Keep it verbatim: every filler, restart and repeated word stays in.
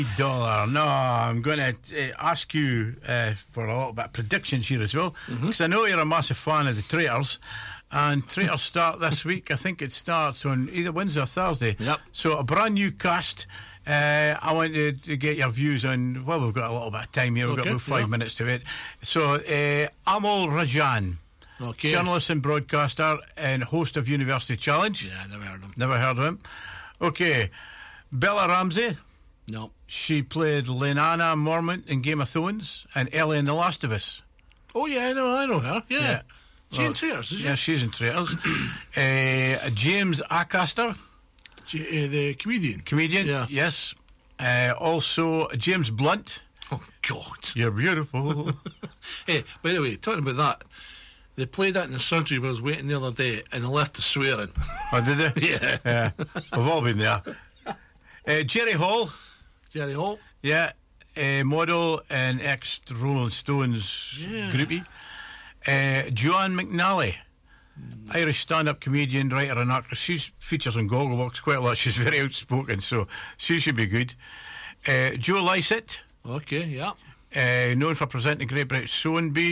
Dollar. No, I'm going to uh, ask you uh, for a little bit of predictions here as well, because mm-hmm. I know you're a massive fan of the Traitors, and Traitors start this week. I think it starts on either Wednesday or Thursday. Yep. So a brand new cast. Uh, I want to, to get your views on. Well, we've got a little bit of time here. We've okay, got about five yep. minutes to it. So uh, Amal Rajan. Okay. Journalist and broadcaster and host of University Challenge. Yeah, never heard of him. Never heard of him. Okay. Bella Ramsey. No. She played Lyanna Mormont in Game of Thrones and Ellie in The Last of Us. Oh, yeah, I know, I know her. Yeah. yeah. She's well, in Traitors, is she? Yeah, she's in Traitors. uh, James Acaster. G- uh, the comedian. Comedian, yeah. yes. Uh, also, James Blunt. Oh, God. You're beautiful. Hey, by the way, talking about that, they played that in the surgery where I was waiting the other day, and they left the swearing. Oh, did they? Yeah. Yeah. We've all been there. Uh, Jerry Hall. Jerry Hall. Yeah. Uh, model and ex-Rolling Stones yeah. groupie. Uh, Joanne McNally. Mm. Irish stand-up comedian, writer and actress. She features on Gogglebox quite a lot. She's very outspoken, so she should be good. Uh, Joe Lycett. Okay, yeah. Uh, known for presenting Great British Sewing Bee.